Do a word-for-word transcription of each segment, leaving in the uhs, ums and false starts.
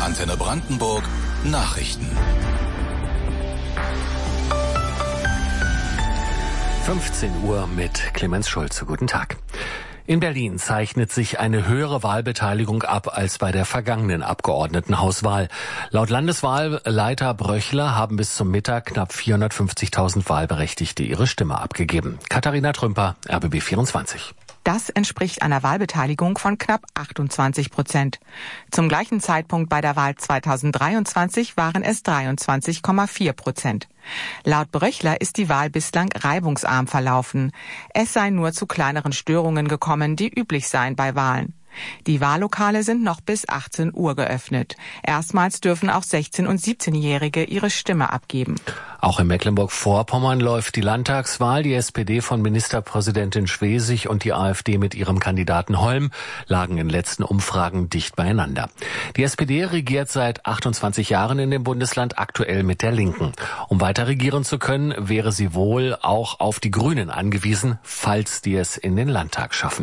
Antenne Brandenburg Nachrichten. fünfzehn Uhr mit Clemens Schulze. Guten Tag. In Berlin zeichnet sich eine höhere Wahlbeteiligung ab als bei der vergangenen Abgeordnetenhauswahl. Laut Landeswahlleiter Bröchler haben bis zum Mittag knapp vierhundertfünfzigtausend Wahlberechtigte ihre Stimme abgegeben. Katharina Trümper, R B B vierundzwanzig. Das entspricht einer Wahlbeteiligung von knapp achtundzwanzig Prozent. Zum gleichen Zeitpunkt bei der Wahl zweitausenddreiundzwanzig waren es dreiundzwanzig Komma vier Prozent. Laut Bröchler ist die Wahl bislang reibungsarm verlaufen. Es sei nur zu kleineren Störungen gekommen, die üblich seien bei Wahlen. Die Wahllokale sind noch bis achtzehn Uhr geöffnet. Erstmals dürfen auch sechzehn- und siebzehnjährige ihre Stimme abgeben. Auch in Mecklenburg-Vorpommern läuft die Landtagswahl. Die S P D von Ministerpräsidentin Schwesig und die AfD mit ihrem Kandidaten Holm lagen in letzten Umfragen dicht beieinander. Die S P D regiert seit achtundzwanzig Jahren in dem Bundesland, aktuell mit der Linken. Um weiter regieren zu können, wäre sie wohl auch auf die Grünen angewiesen, falls die es in den Landtag schaffen.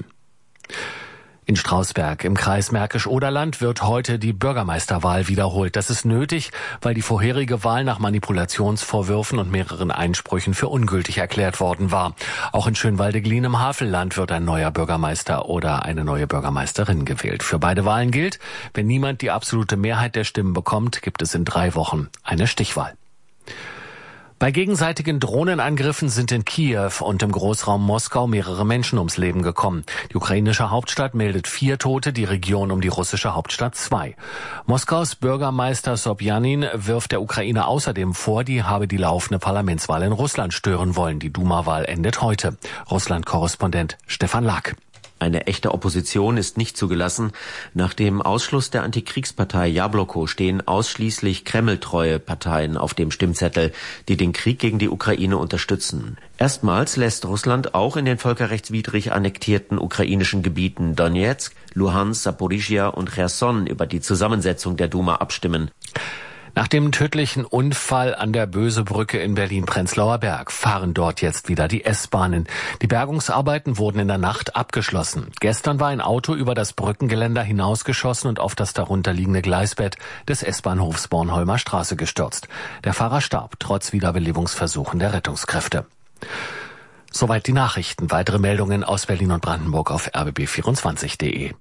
In Strausberg im Kreis Märkisch-Oderland wird heute die Bürgermeisterwahl wiederholt. Das ist nötig, weil die vorherige Wahl nach Manipulationsvorwürfen und mehreren Einsprüchen für ungültig erklärt worden war. Auch in Schönwalde-Glien im Havelland wird ein neuer Bürgermeister oder eine neue Bürgermeisterin gewählt. Für beide Wahlen gilt, wenn niemand die absolute Mehrheit der Stimmen bekommt, gibt es in drei Wochen eine Stichwahl. Bei gegenseitigen Drohnenangriffen sind in Kiew und im Großraum Moskau mehrere Menschen ums Leben gekommen. Die ukrainische Hauptstadt meldet vier Tote, die Region um die russische Hauptstadt zwei. Moskaus Bürgermeister Sobjanin wirft der Ukraine außerdem vor, die habe die laufende Parlamentswahl in Russland stören wollen. Die Duma-Wahl endet heute. Russland-Korrespondent Stefan Lack. Eine echte Opposition ist nicht zugelassen. Nach dem Ausschluss der Antikriegspartei Jabloko stehen ausschließlich kremltreue Parteien auf dem Stimmzettel, die den Krieg gegen die Ukraine unterstützen. Erstmals lässt Russland auch in den völkerrechtswidrig annektierten ukrainischen Gebieten Donetsk, Luhansk, Saporischschja und Cherson über die Zusammensetzung der Duma abstimmen. Nach dem tödlichen Unfall an der Bösebrücke in Berlin-Prenzlauer Berg fahren dort jetzt wieder die S-Bahnen. Die Bergungsarbeiten wurden in der Nacht abgeschlossen. Gestern war ein Auto über das Brückengeländer hinausgeschossen und auf das darunterliegende Gleisbett des S-Bahnhofs Bornholmer Straße gestürzt. Der Fahrer starb, trotz Wiederbelebungsversuchen der Rettungskräfte. Soweit die Nachrichten. Weitere Meldungen aus Berlin und Brandenburg auf r b b vierundzwanzig punkt d e.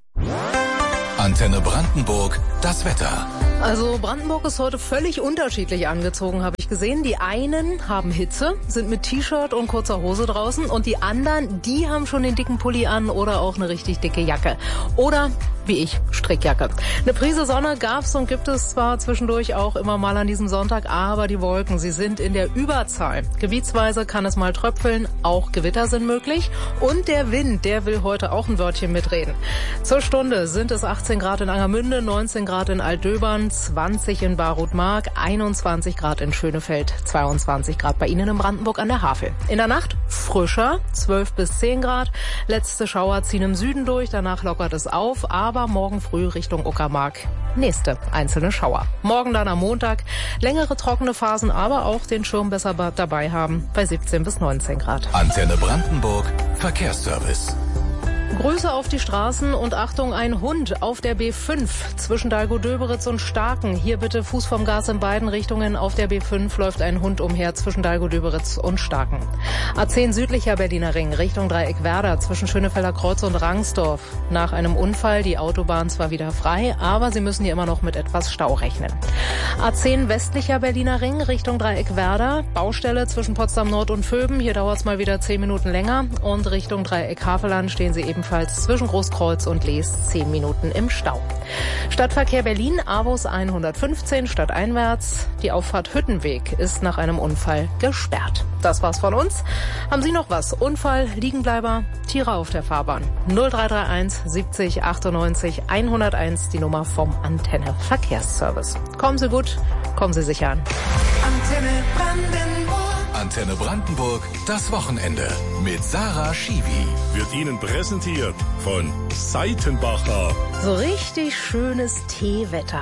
Antenne Brandenburg, das Wetter. Also Brandenburg ist heute völlig unterschiedlich angezogen, habe ich gesehen. Die einen haben Hitze, sind mit T-Shirt und kurzer Hose draußen und die anderen, die haben schon den dicken Pulli an oder auch eine richtig dicke Jacke. Oder, wie ich, Strickjacke. Eine Prise Sonne gab's und gibt es zwar zwischendurch auch immer mal an diesem Sonntag, aber die Wolken, sie sind in der Überzahl. Gebietsweise kann es mal tröpfeln, auch Gewitter sind möglich. Und der Wind, der will heute auch ein Wörtchen mitreden. Zur Stunde sind es achtzehn Grad in Angermünde, neunzehn Grad in Altdöbern, zwanzig in Barut-Mark, einundzwanzig Grad in Schönefeld, zweiundzwanzig Grad bei Ihnen in Brandenburg an der Havel. In der Nacht frischer, zwölf bis zehn Grad. Letzte Schauer ziehen im Süden durch, danach lockert es auf, aber morgen früh Richtung Uckermark nächste einzelne Schauer. Morgen dann am Montag längere trockene Phasen, aber auch den Schirm besser dabei haben bei siebzehn bis neunzehn Grad. Antenne Brandenburg, Verkehrsservice. Grüße auf die Straßen und Achtung, ein Hund auf der B fünf zwischen Dahlgow-Döberitz und Starken. Hier bitte Fuß vom Gas in beiden Richtungen. Auf der B fünf läuft ein Hund umher zwischen Dahlgow-Döberitz und Starken. A zehn südlicher Berliner Ring Richtung Dreieck Werder zwischen Schönefelder Kreuz und Rangsdorf. Nach einem Unfall die Autobahn zwar wieder frei, aber Sie müssen hier immer noch mit etwas Stau rechnen. A zehn westlicher Berliner Ring Richtung Dreieck Werder. Baustelle zwischen Potsdam Nord und Vöben. Hier dauert es mal wieder zehn Minuten länger. Und Richtung Dreieck Havelland stehen Sie eben ebenfalls zwischen Großkreuz und Lees zehn Minuten im Stau. Stadtverkehr Berlin, Avus hundertfünfzehn, stadteinwärts. Die Auffahrt Hüttenweg ist nach einem Unfall gesperrt. Das war's von uns. Haben Sie noch was? Unfall, Liegenbleiber, Tiere auf der Fahrbahn? null drei drei eins siebzig achtundneunzig hunderteins, die Nummer vom Antenne Verkehrsservice. Kommen Sie gut, kommen Sie sicher an. Antenne Brandenburg. Antenne Brandenburg, das Wochenende mit Sarah Schiwi. Wird Ihnen präsentiert von Seitenbacher. So richtig schönes Teewetter.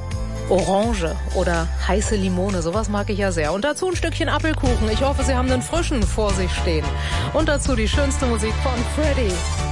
Orange oder heiße Limone, sowas mag ich ja sehr. Und dazu ein Stückchen Apfelkuchen. Ich hoffe, Sie haben einen frischen vor sich stehen. Und dazu die schönste Musik von Freddy.